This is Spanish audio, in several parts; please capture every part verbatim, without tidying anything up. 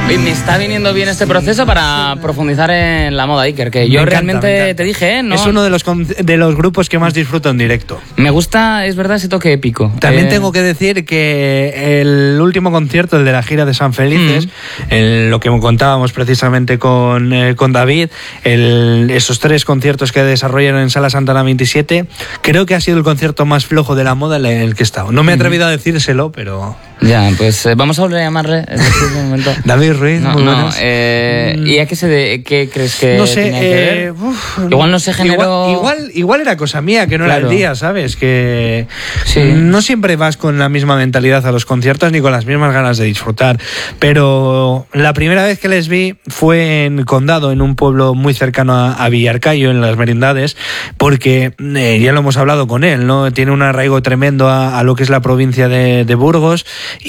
Oye, me está viniendo bien este proceso para profundizar en la moda, Iker, que yo Me encanta, realmente te dije, ¿eh? ¿no? Es uno de los, de los grupos que más disfruto en directo. Me gusta, es verdad, ese toque épico. También eh... tengo que decir que el último concierto, el de la gira de San Felices, mm. el, lo que contábamos precisamente con, eh, con David, el, esos tres conciertos que desarrollaron en Sala Santana veintisiete, creo que ha sido el concierto más flojo de la moda en el que he estado. No me he atrevido mm. a decírselo, pero... Ya, pues eh, vamos a volver a llamarle en este momento. David Ruiz, no, muy no, buenas. Eh, ¿Y a qué, se de, qué crees que no sé, tenía que ver? Eh, uf, igual no se generó... Igual, igual, igual era cosa mía, que no claro. era el día, ¿sabes? Que sí. no siempre vas con la misma mentalidad a los conciertos ni con las mismas ganas de disfrutar. Pero la primera vez que les vi fue en Condado, en un pueblo muy cercano a, a Villarcayo, en las Merindades, porque eh, ya lo hemos hablado con él, ¿no? Tiene un arraigo tremendo a, a lo que es la provincia de, de Burgos,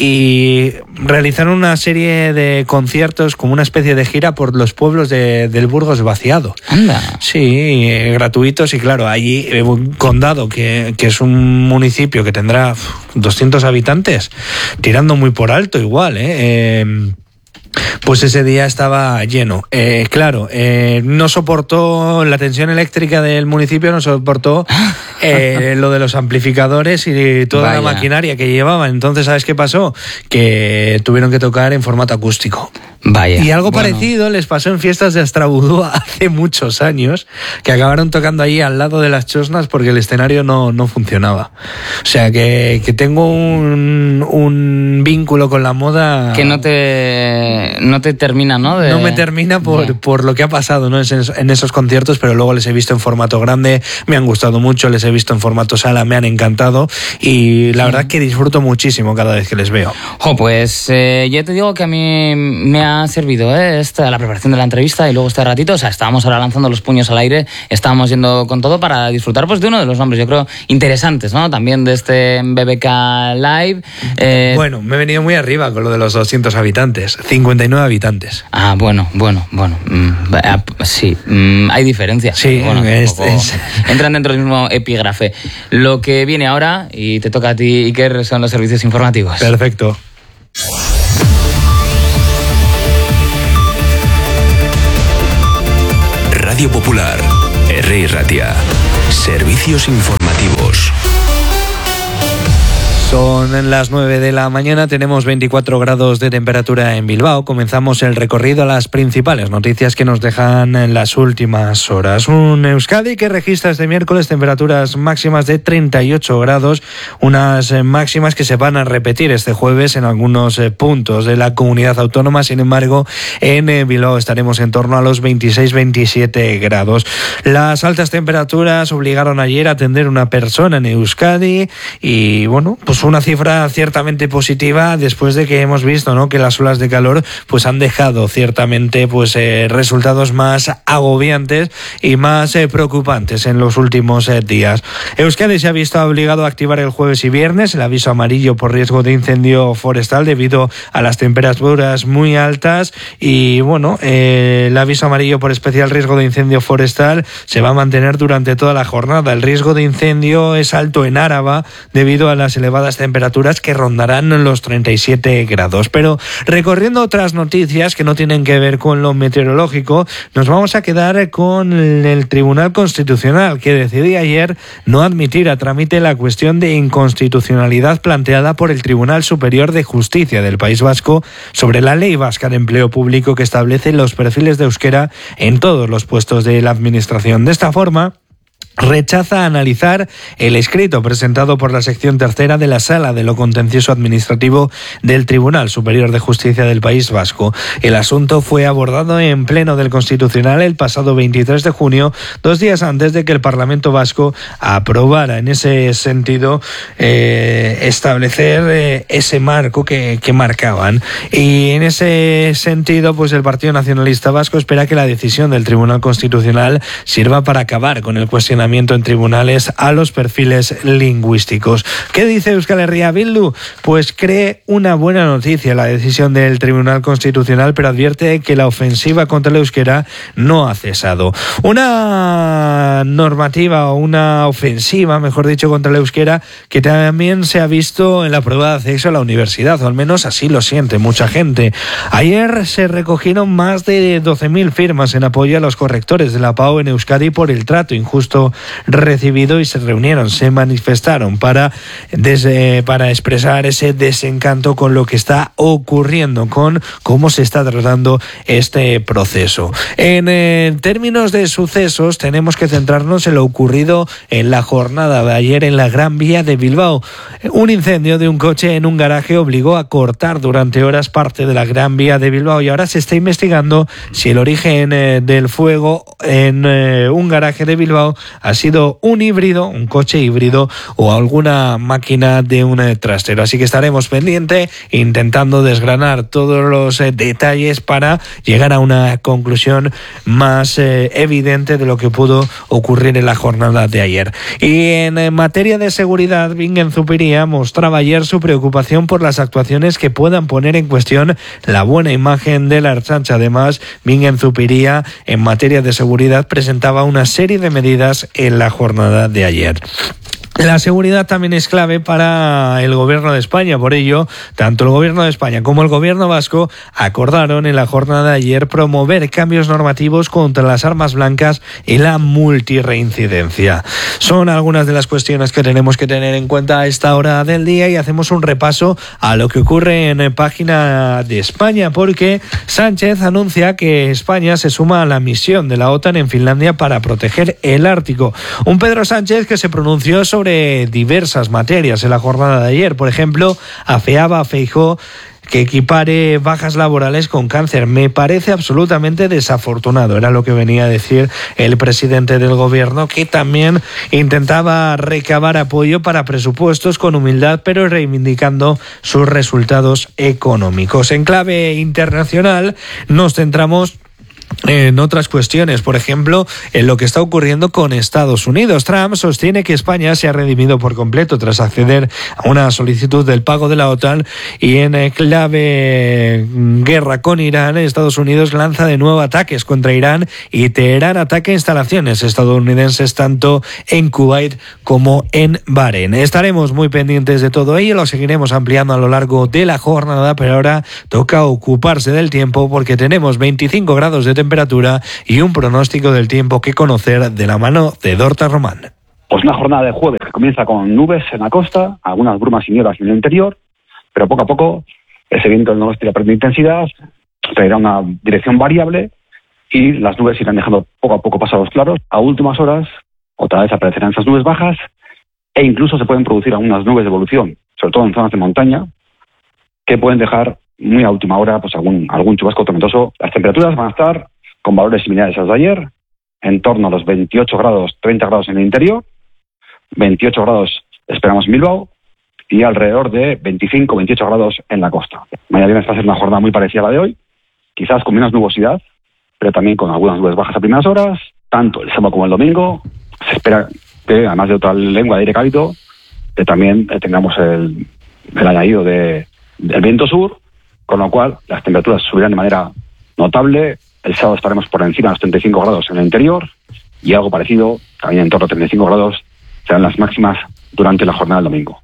y realizaron una serie de conciertos como una especie de gira por los pueblos de, del Burgos vaciado. Anda. Sí, eh, gratuitos, y claro, allí eh, un Condado, que, que es un municipio que tendrá uf, doscientos habitantes, tirando muy por alto igual, ¿eh? eh Pues ese día estaba lleno. Eh, claro, eh, no soportó la tensión eléctrica del municipio, no soportó eh, lo de los amplificadores y toda Vaya. la maquinaria que llevaban. Entonces, ¿sabes qué pasó? Que tuvieron que tocar en formato acústico. Vaya. Y algo bueno. parecido les pasó en fiestas de Astrabudúa hace muchos años, que acabaron tocando ahí al lado de las chosnas porque el escenario no, no funcionaba. O sea que, que tengo un, un vínculo con la moda... Que no te... No te termina, ¿no? De... No me termina por, yeah. por lo que ha pasado, ¿no? en esos conciertos, pero luego les he visto en formato grande, me han gustado mucho, les he visto en formato sala, me han encantado, y la verdad que disfruto muchísimo cada vez que les veo. Oh, pues eh, ya te digo que a mí me ha servido ¿eh? Esta, la preparación de la entrevista y luego este ratito, o sea, estábamos ahora lanzando los puños al aire, estábamos yendo con todo para disfrutar pues de uno de los nombres, yo creo, interesantes, ¿no? También de este B B K Live. Eh... Bueno, me he venido muy arriba con lo de los doscientos habitantes, cincuenta y nueve habitantes. Ah, bueno, bueno, bueno. Mm, sí, mm, hay diferencia. Sí, bueno, es, es... entran dentro del mismo epígrafe. Lo que viene ahora, y te toca a ti, Iker, son los servicios informativos. Perfecto. Radio Popular, R. Ratia. Servicios informativos. Son las nueve de la mañana, tenemos veinticuatro grados de temperatura en Bilbao. Comenzamos el recorrido a las principales noticias que nos dejan en las últimas horas. Un Euskadi que registra este miércoles temperaturas máximas de treinta y ocho grados, unas máximas que se van a repetir este jueves en algunos puntos de la comunidad autónoma. Sin embargo, en Bilbao estaremos en torno a los veintiséis veintisiete grados. Las altas temperaturas obligaron ayer a atender una persona en Euskadi y, bueno, pues una cifra ciertamente positiva después de que hemos visto, ¿no?, que las olas de calor pues han dejado ciertamente pues eh, resultados más agobiantes y más eh, preocupantes en los últimos eh, días. Euskadi se ha visto obligado a activar el jueves y viernes el aviso amarillo por riesgo de incendio forestal debido a las temperaturas muy altas y, bueno, eh, el aviso amarillo por especial riesgo de incendio forestal se va a mantener durante toda la jornada. El riesgo de incendio es alto en Áraba debido a las elevadas temperaturas que rondarán los treinta y siete grados. Pero recorriendo otras noticias que no tienen que ver con lo meteorológico, nos vamos a quedar con el Tribunal Constitucional, que decidió ayer no admitir a trámite la cuestión de inconstitucionalidad planteada por el Tribunal Superior de Justicia del País Vasco sobre la Ley Vasca de Empleo Público que establece los perfiles de euskera en todos los puestos de la Administración. De esta forma, rechaza analizar el escrito presentado por la sección tercera de la Sala de lo Contencioso Administrativo del Tribunal Superior de Justicia del País Vasco. El asunto fue abordado en pleno del Constitucional el pasado veintitrés de junio, dos días antes de que el Parlamento Vasco aprobara en ese sentido eh, establecer eh, ese marco que, que marcaban. Y en ese sentido, pues el Partido Nacionalista Vasco espera que la decisión del Tribunal Constitucional sirva para acabar con el cuestionamiento condicionamiento en tribunales a los perfiles lingüísticos. ¿Qué dice Euskal Herria Bildu? Pues cree una buena noticia la decisión del Tribunal Constitucional, pero advierte que la ofensiva contra el euskera no ha cesado. Una normativa o una ofensiva, mejor dicho, contra el euskera que también se ha visto en la prueba de acceso a la universidad, o al menos así lo siente mucha gente. Ayer se recogieron más de doce mil firmas en apoyo a los correctores de la P A U en Euskadi por el trato injusto recibido y se reunieron, se manifestaron para, desde, para expresar ese desencanto con lo que está ocurriendo, con cómo se está tratando este proceso. En eh, términos de sucesos, tenemos que centrarnos en lo ocurrido en la jornada de ayer en la Gran Vía de Bilbao. Un incendio de un coche en un garaje obligó a cortar durante horas parte de la Gran Vía de Bilbao y ahora se está investigando si el origen eh, del fuego en eh, un garaje de Bilbao ha sido un híbrido, un coche híbrido o alguna máquina de un eh, trastero. Así que estaremos pendientes intentando desgranar todos los eh, detalles para llegar a una conclusión más eh, evidente de lo que pudo ocurrir en la jornada de ayer. Y en eh, materia de seguridad, Bingen Zupiria mostraba ayer su preocupación por las actuaciones que puedan poner en cuestión la buena imagen de la Ertzaintza. Además, Bingen Zupiria en materia de seguridad presentaba una serie de medidas en la jornada de ayer. La seguridad también es clave para el Gobierno de España. Por ello, tanto el Gobierno de España como el Gobierno vasco acordaron en la jornada de ayer promover cambios normativos contra las armas blancas y la multirreincidencia. Son algunas de las cuestiones que tenemos que tener en cuenta a esta hora del día y hacemos un repaso a lo que ocurre en página de España, porque Sánchez anuncia que España se suma a la misión de la OTAN en Finlandia para proteger el Ártico. Un Pedro Sánchez que se pronunció sobre diversas materias en la jornada de ayer. Por ejemplo, afeaba a Feijóo que equipare bajas laborales con cáncer. Me parece absolutamente desafortunado, era lo que venía a decir el presidente del gobierno, que también intentaba recabar apoyo para presupuestos con humildad, pero reivindicando sus resultados económicos. En clave internacional nos centramos en otras cuestiones, por ejemplo, en lo que está ocurriendo con Estados Unidos. Trump sostiene que España se ha redimido por completo tras acceder a una solicitud del pago de la OTAN y en clave guerra con Irán, Estados Unidos lanza de nuevo ataques contra Irán y Teherán ataca instalaciones estadounidenses tanto en Kuwait como en Bahrein. Estaremos muy pendientes de todo ello, lo seguiremos ampliando a lo largo de la jornada, pero ahora toca ocuparse del tiempo porque tenemos veinticinco grados de temperatura y un pronóstico del tiempo que conocer de la mano de Dorta Román. Pues una jornada de jueves que comienza con nubes en la costa, algunas brumas y nieblas en el interior, pero poco a poco ese viento del noroeste perderá intensidad, traerá una dirección variable y las nubes irán dejando poco a poco pasados claros. A últimas horas otra vez aparecerán esas nubes bajas e incluso se pueden producir algunas nubes de evolución, sobre todo en zonas de montaña, que pueden dejar muy a última hora pues algún algún chubasco tormentoso. Las temperaturas van a estar con valores similares a los de ayer, en torno a los veintiocho grados, treinta grados en el interior, veintiocho grados esperamos en Bilbao y alrededor de veinticinco, veintiocho grados en la costa. Mañana viernes va a ser una jornada muy parecida a la de hoy, quizás con menos nubosidad, pero también con algunas nubes bajas a primeras horas. Tanto el sábado como el domingo se espera que, además de otra lengua de aire cálido, que también eh, tengamos el, el añadido de, del viento sur, con lo cual las temperaturas subirán de manera notable. El sábado estaremos por encima de los treinta y cinco grados en el interior y algo parecido, también en torno a treinta y cinco grados, serán las máximas durante la jornada del domingo.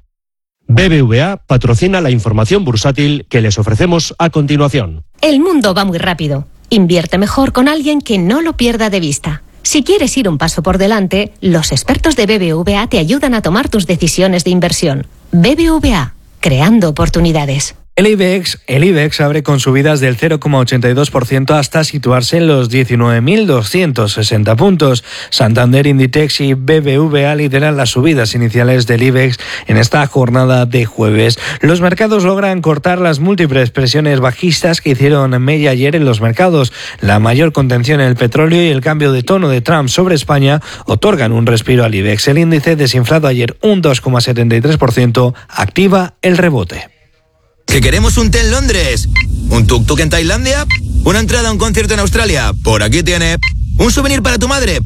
B B V A patrocina la información bursátil que les ofrecemos a continuación. El mundo va muy rápido. Invierte mejor con alguien que no lo pierda de vista. Si quieres ir un paso por delante, los expertos de B B V A te ayudan a tomar tus decisiones de inversión. B B V A, creando oportunidades. El IBEX, el IBEX abre con subidas del cero coma ochenta y dos por ciento hasta situarse en los diecinueve mil doscientos sesenta puntos. Santander, Inditex y B B V A lideran las subidas iniciales del IBEX en esta jornada de jueves. Los mercados logran cortar las múltiples presiones bajistas que hicieron mella ayer en los mercados. La mayor contención en el petróleo y el cambio de tono de Trump sobre España otorgan un respiro al IBEX. El índice, desinflado ayer un dos coma setenta y tres por ciento, activa el rebote. ¿Que queremos un té en Londres? ¿Un tuk-tuk en Tailandia? ¿Una entrada a un concierto en Australia? Por aquí tiene. ¿Un souvenir para tu madre?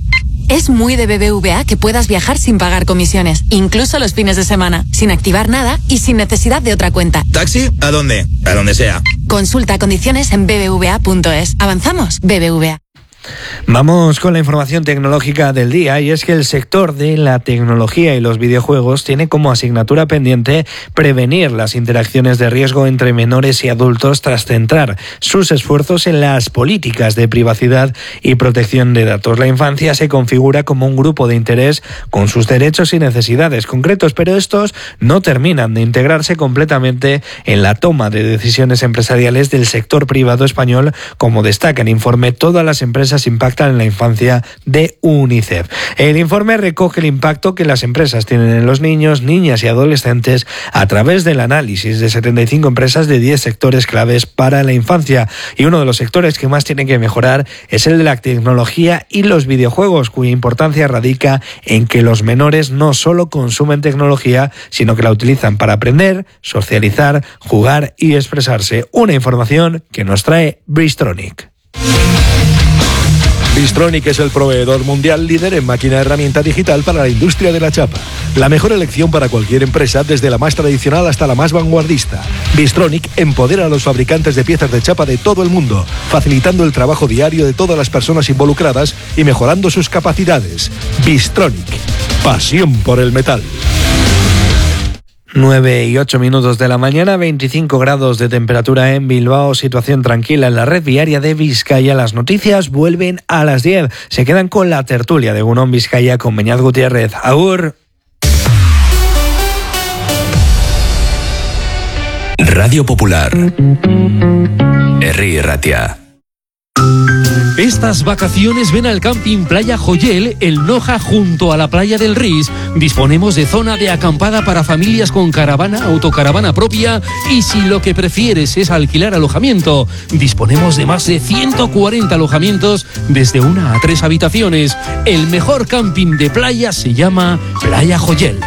Es muy de B B V A que puedas viajar sin pagar comisiones, incluso los fines de semana, sin activar nada y sin necesidad de otra cuenta. ¿Taxi? ¿A dónde? A donde sea. Consulta condiciones en b b v a punto es. Avanzamos, B B V A. Vamos con la información tecnológica del día, y es que el sector de la tecnología y los videojuegos tiene como asignatura pendiente prevenir las interacciones de riesgo entre menores y adultos tras centrar sus esfuerzos en las políticas de privacidad y protección de datos. La infancia se configura como un grupo de interés con sus derechos y necesidades concretos, pero estos no terminan de integrarse completamente en la toma de decisiones empresariales del sector privado español, como destaca el informe Todas las empresas impactan en la infancia de UNICEF. El informe recoge el impacto que las empresas tienen en los niños, niñas y adolescentes a través del análisis de setenta y cinco empresas de diez sectores claves para la infancia. Y uno de los sectores que más tienen que mejorar es el de la tecnología y los videojuegos, cuya importancia radica en que los menores no solo consumen tecnología, sino que la utilizan para aprender, socializar, jugar y expresarse. Una información que nos trae Bristronic. Bristronic es el proveedor mundial líder en máquina herramienta digital para la industria de la chapa. La mejor elección para cualquier empresa, desde la más tradicional hasta la más vanguardista. Bristronic empodera a los fabricantes de piezas de chapa de todo el mundo, facilitando el trabajo diario de todas las personas involucradas y mejorando sus capacidades. Bristronic, pasión por el metal. nueve y ocho minutos de la mañana, veinticinco grados de temperatura en Bilbao, situación tranquila en la red viaria de Vizcaya. Las noticias vuelven a las diez. Se quedan con la tertulia de Egunon Vizcaya con Beñat Gutiérrez. Agur. Radio Popular. Herri Ratia. Estas vacaciones ven al Camping Playa Joyel, el Noja, junto a la playa del Ris. Disponemos de zona de acampada para familias con caravana, autocaravana propia, y si lo que prefieres es alquilar alojamiento, disponemos de más de ciento cuarenta alojamientos desde una a tres habitaciones. El mejor camping de playa se llama Playa Joyel.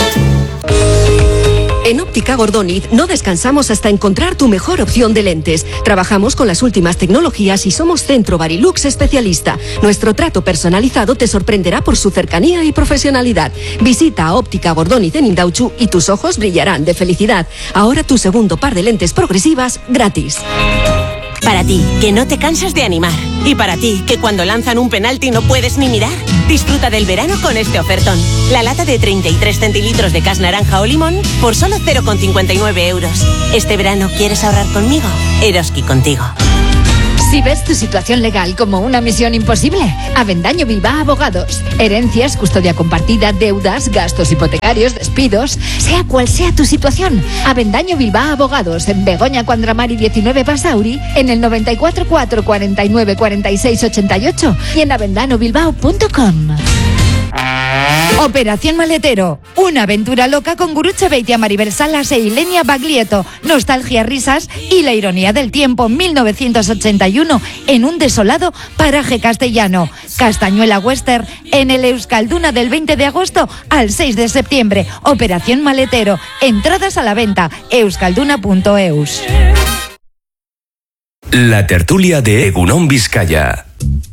En Óptica Gordoniz no descansamos hasta encontrar tu mejor opción de lentes. Trabajamos con las últimas tecnologías y somos Centro Barilux especialista. Nuestro trato personalizado te sorprenderá por su cercanía y profesionalidad. Visita a Óptica Gordoniz en Indautxu y tus ojos brillarán de felicidad. Ahora tu segundo par de lentes progresivas gratis. Para ti, que no te cansas de animar. Y para ti, que cuando lanzan un penalti no puedes ni mirar. Disfruta del verano con este ofertón. La lata de treinta y tres centilitros de cas naranja o limón por solo cero coma cincuenta y nueve euros. Este verano, ¿quieres ahorrar conmigo? Eroski contigo. Si ves tu situación legal como una misión imposible, Avendaño Bilbao Abogados. Herencias, custodia compartida, deudas, gastos hipotecarios, despidos, sea cual sea tu situación. Avendaño Bilbao Abogados, en Begoña Cuandramari diecinueve Basauri, en el noventa y cuatro cuatro cuarenta y nueve cuarenta y seis ochenta y ocho y en avendano bilbao punto com. Operación Maletero, una aventura loca con Guruche Beitia, Maribel Salas e Ilenia Baglietto. Nostalgia, risas y la ironía del tiempo. mil novecientos ochenta y uno, en un desolado paraje castellano. Castañuela Western, en el Euskalduna, del veinte de agosto al seis de septiembre. Operación Maletero, entradas a la venta, euskalduna punto eus. La tertulia de Egunon Vizcaya.